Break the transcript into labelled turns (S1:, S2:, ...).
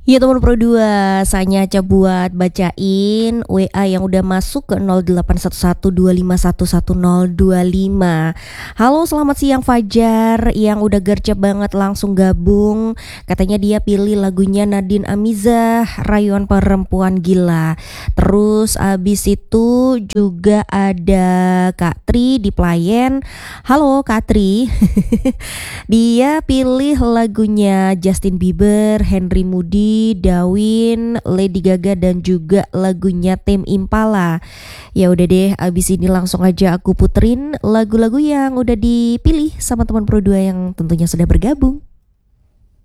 S1: Ya teman Pro 2, saatnya Aca buat bacain WA yang udah masuk ke 081125111025. Halo, selamat siang Fajar, yang udah gercep banget langsung gabung. Katanya dia pilih lagunya Nadine Amizah, Rayuan Perempuan Gila. Terus abis itu juga ada Kak Tri di Playen. Halo Kak Tri. Dia pilih lagunya Justin Bieber, Henry Moody, Dawin, Lady Gaga dan juga lagunya Tame Impala. Ya udah deh, abis ini langsung aja aku puterin lagu-lagu yang udah dipilih sama teman Pro 2 yang tentunya sudah bergabung.